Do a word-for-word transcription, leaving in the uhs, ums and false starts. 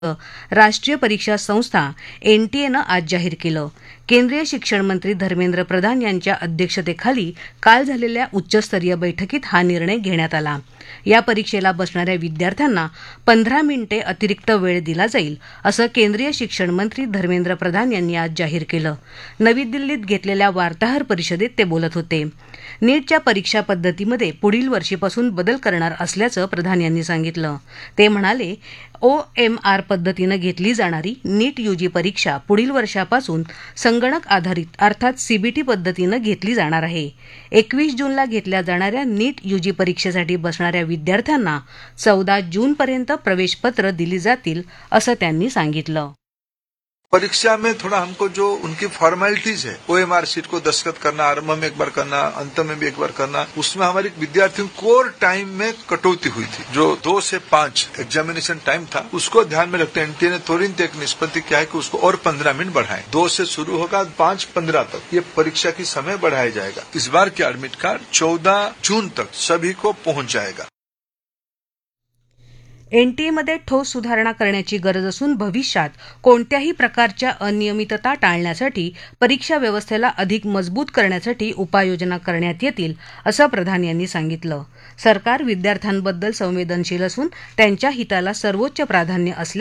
राष्ट्रीय परीक्षा संस्था एनटीएनं आज जाहीर केलं. केंद्रीय शिक्षण मंत्री धर्मेंद्र प्रधान यांच्या अध्यक्षतेखाली काल झालेल्या उच्चस्तरीय बैठकीत हा निर्णय घेण्यात आला. या परीक्षेला बसणाऱ्या विद्यार्थ्यांना पंधरा मिनिटे अतिरिक्त वेळ दिला जाईल, असं केंद्रीय शिक्षण मंत्री धर्मेंद्र प्रधान यांनी आज जाहीर केलं. नवी दिल्लीत घेतलेल्या वार्ताहर परिषदेत ते बोलत होते. नीटच्या परीक्षा पद्धतीमध्ये पुढील वर्षीपासून बदल करणार असल्याचं प्रधान यांनी सांगितलं. ते म्हणाले, ओएमआर पद्धतीनं घेतली जाणारी नीट यूजी परीक्षा पुढील वर्षापासून संगणक आधारित अर्थात सीबीटी पद्धतीनं घेतली जाणार आहे. एकवीस जूनला घेतल्या जाणाऱ्या नीट यूजी परीक्षेसाठी बसणाऱ्या विद्यार्थ्यांना चौदा जूनपर्यंत प्रवेशपत्र दिली जातील, असं त्यांनी सांगितलं. परीक्षा में थोड़ा हमको जो उनकी फॉर्मेलिटीज है, ओएमआर शीट को दस्तखत करना, आरंभ में एक बार करना, अंत में भी एक बार करना, उसमें हमारे विद्यार्थियों कोर टाइम में कटौती हुई थी. जो दो से पांच एग्जामिनेशन टाइम था, उसको ध्यान में रखते एनटीए ने तुरंत एक निष्पत्ति किया है कि उसको और पंद्रह मिनट बढ़ाएं. दो से शुरू होगा, पांच पंद्रह तक ये परीक्षा की समय बढ़ाया जाएगा. इस बार के एडमिट कार्ड चौदह जून तक सभी को पहुंच जाएगा. एनटीएमध्ये ठोस सुधारणा करण्याची गरज असून भविष्यात कोणत्याही प्रकारच्या अनियमितता टाळण्यासाठी परीक्षा व्यवस्थेला अधिक मजबूत करण्यासाठी उपाययोजना करण्यात येतील, असं प्रधान यांनी सांगितलं. सरकार विद्यार्थ्यांबद्दल संवेदनशील असून त्यांच्या हिताला सर्वोच्च प्राधान्य असल्याचं